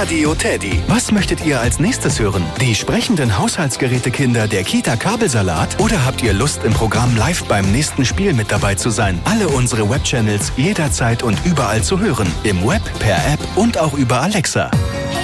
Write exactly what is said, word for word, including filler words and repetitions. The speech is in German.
Radio Teddy. Was möchtet ihr als nächstes hören? Die sprechenden Haushaltsgerätekinder der Kita Kabelsalat? Oder habt ihr Lust, im Programm live beim nächsten Spiel mit dabei zu sein? Alle unsere Webchannels jederzeit und überall zu hören. Im Web, per App und auch über Alexa.